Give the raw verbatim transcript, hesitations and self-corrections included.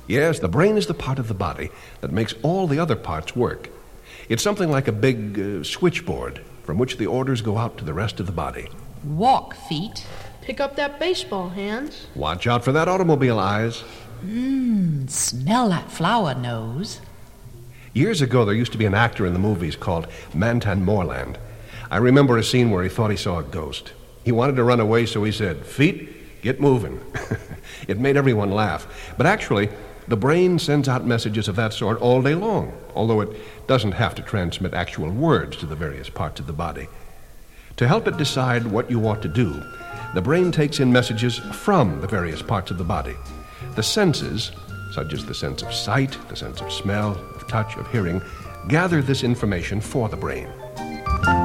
Yes, the brain is the part of the body that makes all the other parts work. It's something like a big uh, switchboard from which the orders go out to the rest of the body. Walk, feet. Pick up that baseball, hands. Watch out for that automobile, eyes. Mmm, smell that flower, nose. Years ago, there used to be an actor in the movies called Mantan Moreland. I remember a scene where he thought he saw a ghost. He wanted to run away, so he said, "Feet, get moving." It made everyone laugh. But actually, the brain sends out messages of that sort all day long, although it doesn't have to transmit actual words to the various parts of the body. To help it decide what you ought to do, the brain takes in messages from the various parts of the body. The senses, such as the sense of sight, the sense of smell, of touch, of hearing, gather this information for the brain.